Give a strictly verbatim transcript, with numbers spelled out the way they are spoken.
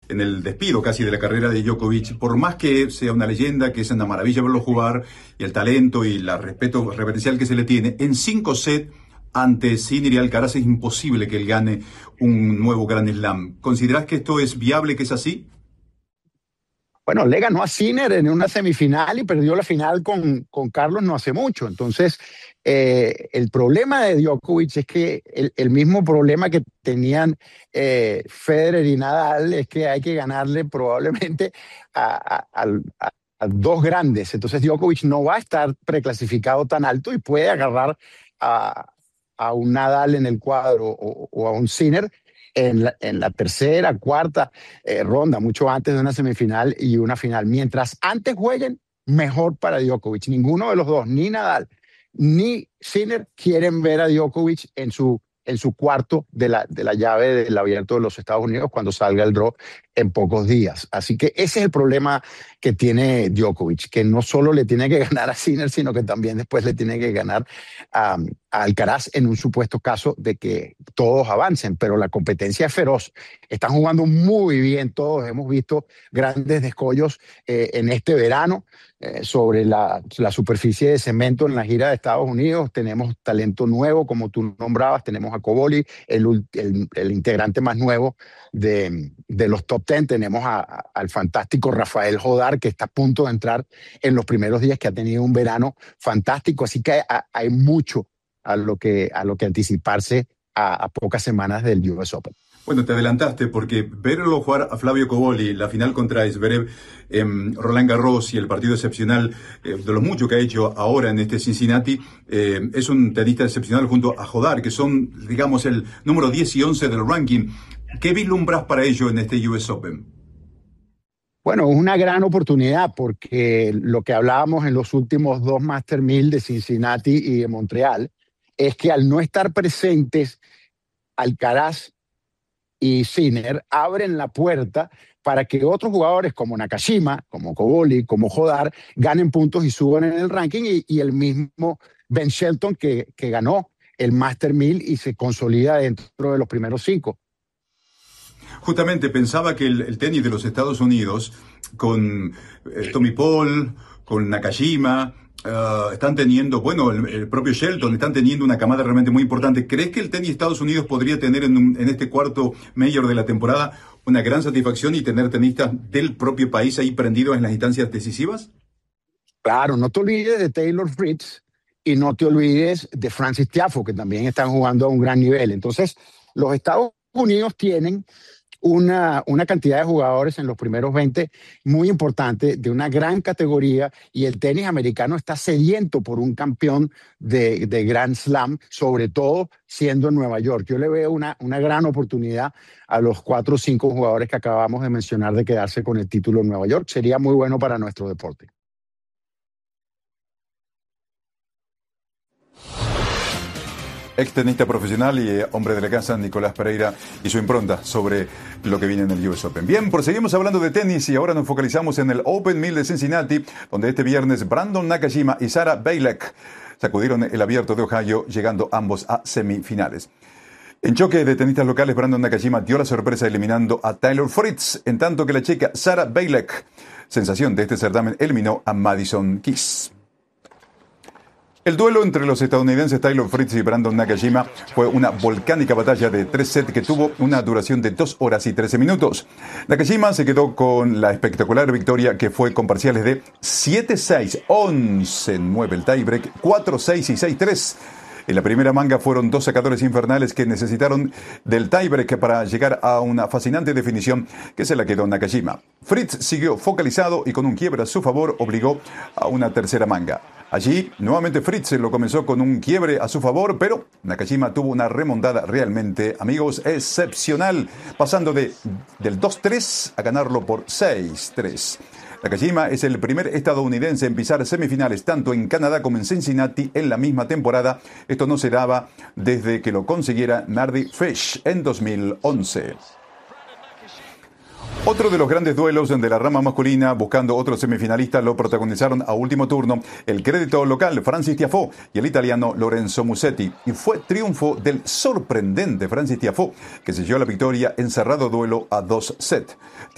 en el despido casi de la carrera de Djokovic. Por más que sea una leyenda, que es una maravilla verlo jugar, y el talento y el respeto reverencial que se le tiene, en cinco sets ante Sinner y Alcaraz es imposible que él gane un nuevo Grand Slam. ¿Considerás que esto es viable, que es así? Bueno, le ganó a Sinner en una semifinal y perdió la final con, con Carlos no hace mucho. Entonces, eh, el problema de Djokovic es que el, el mismo problema que tenían eh, Federer y Nadal es que hay que ganarle probablemente a, a, a, a dos grandes. Entonces, Djokovic no va a estar preclasificado tan alto y puede agarrar a, a un Nadal en el cuadro o, o a un Sinner en la, en la tercera, cuarta eh, ronda, mucho antes de una semifinal y una final. Mientras antes jueguen, mejor para Djokovic. Ninguno de los dos, ni Nadal ni Sinner, quieren ver a Djokovic en su, en su cuarto de la, de la llave del Abierto de los Estados Unidos cuando salga el draw en pocos días. Así que ese es el problema que tiene Djokovic, que no solo le tiene que ganar a Sinner, sino que también después le tiene que ganar a, a Alcaraz en un supuesto caso de que todos avancen, pero la competencia es feroz. Están jugando muy bien todos, hemos visto grandes descollos eh, en este verano eh, sobre la, la superficie de cemento en la gira de Estados Unidos. Tenemos talento nuevo, como tú nombrabas, tenemos a Cobolli, el, el, el integrante más nuevo de, de los top ten. Tenemos a, a, al fantástico Rafael Jodar, que está a punto de entrar en los primeros días, que ha tenido un verano fantástico, así que hay, hay mucho a lo que, a lo que anticiparse a, a pocas semanas del U S Open. Bueno, te adelantaste, porque verlo jugar a Flavio Cobolli, la final contra Zverev, eh, Roland Garros y el partido excepcional, eh, de los muchos que ha hecho ahora en este Cincinnati, eh, es un tenista excepcional junto a Jodar, que son, digamos, el número diez y once del ranking. ¿Qué vislumbras para ello en este U S Open? Bueno, es una gran oportunidad porque lo que hablábamos en los últimos dos Master mil de Cincinnati y de Montreal es que al no estar presentes Alcaraz y Sinner abren la puerta para que otros jugadores como Nakashima, como Cobolli, como Jodar ganen puntos y suban en el ranking, y, y el mismo Ben Shelton que, que ganó el Master mil y se consolida dentro de los primeros cinco. Justamente pensaba que el, el tenis de los Estados Unidos, con eh, Tommy Paul, con Nakashima, uh, están teniendo, bueno, el, el propio Shelton, están teniendo una camada realmente muy importante. ¿Crees que el tenis de Estados Unidos podría tener en, un, en este cuarto mayor de la temporada una gran satisfacción y tener tenistas del propio país ahí prendidos en las instancias decisivas? Claro, no te olvides de Taylor Fritz y no te olvides de Francis Tiafoe, que también están jugando a un gran nivel. Entonces, los Estados Unidos tienen Una, una cantidad de jugadores en los primeros veinte muy importante, de una gran categoría, y el tenis americano está sediento por un campeón de, de Grand Slam, sobre todo siendo en Nueva York. Yo le veo una, una gran oportunidad a los cuatro o cinco jugadores que acabamos de mencionar de quedarse con el título en Nueva York. Sería muy bueno para nuestro deporte. Ex tenista profesional y eh, hombre de la casa, Nicolás Pereira, y su impronta sobre lo que viene en el U S Open. Bien, proseguimos hablando de tenis y ahora nos focalizamos en el Open mil de Cincinnati, donde este viernes Brandon Nakashima y Sara Bielek sacudieron el Abierto de Ohio, llegando ambos a semifinales. En choque de tenistas locales, Brandon Nakashima dio la sorpresa eliminando a Taylor Fritz, en tanto que la checa Sara Bielek, sensación de este certamen, eliminó a Madison Keys. El duelo entre los estadounidenses Taylor Fritz y Brandon Nakashima fue una volcánica batalla de tres sets que tuvo una duración de dos horas y trece minutos. Nakashima se quedó con la espectacular victoria, que fue con parciales de siete seis, once nueve el tiebreak, cuatro seis y seis tres. En la primera manga fueron dos sacadores infernales que necesitaron del tiebreak para llegar a una fascinante definición que se la quedó Nakashima. Fritz siguió focalizado y con un quiebre a su favor obligó a una tercera manga. Allí, nuevamente Fritz lo comenzó con un quiebre a su favor, pero Nakashima tuvo una remontada realmente, amigos, excepcional, pasando de, del dos tres a ganarlo por seis tres. Nakashima es el primer estadounidense en pisar semifinales tanto en Canadá como en Cincinnati en la misma temporada. Esto no se daba desde que lo consiguiera Mardy Fish en dos mil once. Otro de los grandes duelos de la rama masculina, buscando otro semifinalista, lo protagonizaron a último turno el crédito local Francis Tiafoe y el italiano Lorenzo Musetti. Y fue triunfo del sorprendente Francis Tiafoe, que selló la victoria en cerrado duelo a dos sets.